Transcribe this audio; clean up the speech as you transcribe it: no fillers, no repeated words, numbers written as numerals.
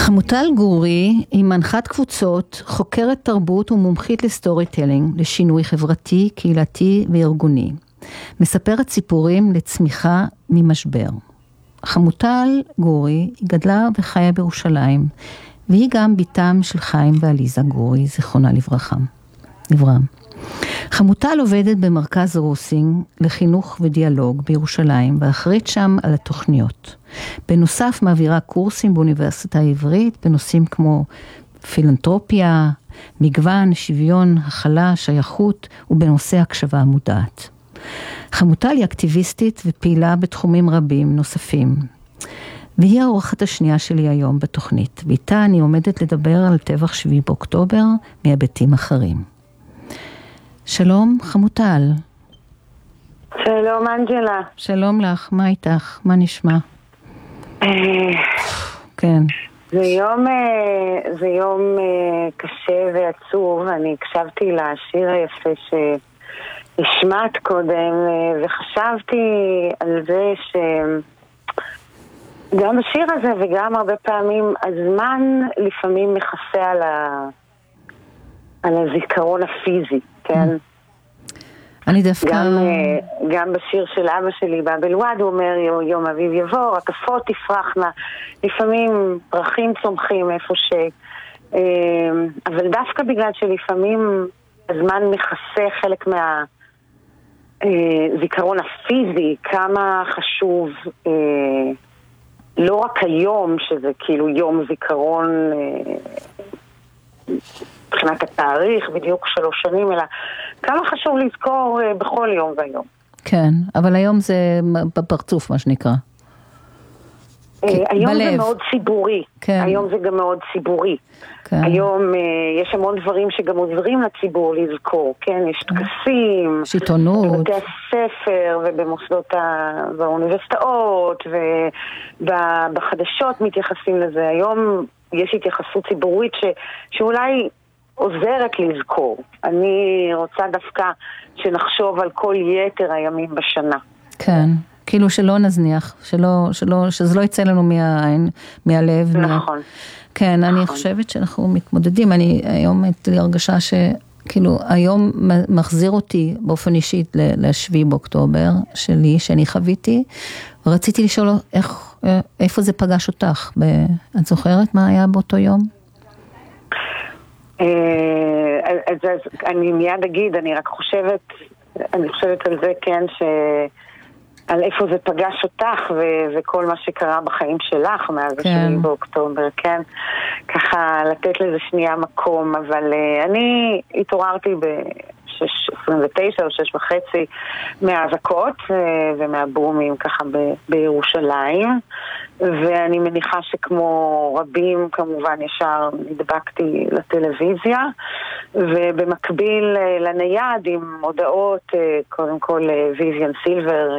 חמוטל גורי היא מנחת קבוצות, חוקרת תרבות ומומחית לסטורי טלינג, לשינוי חברתי, קהילתי וארגוני. מספרת סיפורים לצמיחה ממשבר. חמוטל גורי היא גדלה וחיה בירושלים, והיא גם ביתם של חיים ועליזה גורי, זיכרונה לברכה. חמוטל עובדת במרכז רוסינג לחינוך ודיאלוג בירושלים, ואחראית שם על התוכניות. בנוסף מעבירה קורסים באוניברסיטה העברית, בנושאים כמו פילנתרופיה, מגוון, שוויון, הכלה, שייכות, ובנושא הקשבה המודעת. חמוטל היא אקטיביסטית ופעילה בתחומים רבים נוספים. והיא האורחת השנייה שלי היום בתוכנית, ואיתה אני עומדת לדבר על טבח 7 באוקטובר מהיבטים אחרים. שלום חמוטל. שלום אנג'לה. שלום לך, מה איתך? מה נשמע? כן. זה יום קשה ועצוב. אני הקשבתי לשיר היפה שהשמעת קודם, וחשבתי על זה שגם בשיר הזה וגם הרבה פעמים הזמן לפעמים מכסה על הזיכרון הפיזי, כן? אני דווקא... גם בשיר של אבא שלי, באבל וואד, הוא אומר, יום אביב יבוא, רקפות תפרחנה, לפעמים פרחים צומחים איפה אבל דווקא בגלל שלפעמים הזמן מכסה חלק מהזיכרון הפיזי, כמה חשוב, לא רק היום, שזה כאילו יום זיכרון... מבחינת התאריך, בדיוק 3 שנים, אלא כמה חשוב לזכור בכל יום והיום. כן, אבל היום זה בפרצוף, מה שנקרא. היום בלב. זה מאוד ציבורי. כן. היום זה גם מאוד ציבורי. כן. היום יש המון דברים שגם עוזרים לציבור לזכור, כן? יש טקסים, שיטונות. בבתי הספר ובמוסדות באוניברסיטאות ובחדשות מתייחסים לזה. היום יש התייחסות ציבורית שאולי עוזרת לזכור. אני רוצה דווקא שנחשוב על כל יתר הימים בשנה. כן, כאילו שלא נזניח, שזה לא יצא לנו מהעין, מהלב. נכון. כן, אני חושבת שאנחנו מתמודדים. אני היום הייתה לי הרגשה שכאילו היום מחזיר אותי באופן אישית ל7 באוקטובר שלי, שאני חוויתי, ורציתי לשאול איפה זה פגש אותך. את זוכרת מה היה באותו יום? אז אני מיד אגיד, אני חושבת על זה, כן, על איפה זה פגש אותך וכל מה שקרה בחיים שלך מאז 7 באוקטובר, כן? ככה לתת לזה שנייה מקום, אבל אני התעוררתי ב-6:29 או 6:30 מהאזעקות ומהבומים ככה בירושלים, ואני מניחה שכמו רבים כמובן ישר נדבקתי לטלוויזיה, ובמקביל לנייד עם הודעות, קודם כל ויויאן סילבר,